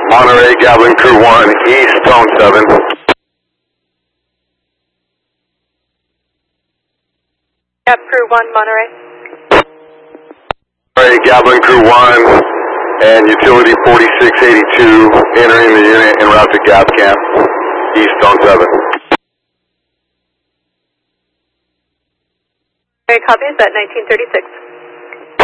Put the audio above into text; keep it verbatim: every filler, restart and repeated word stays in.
Monterey, Gavilan Crew one, East, Tone seven. Gap Crew one, Monterey. Monterey, Gavilan Crew one, and utility forty-six eighty-two entering the unit en route to Gap Camp, East, Tone seven. Okay, copies at nineteen thirty-six.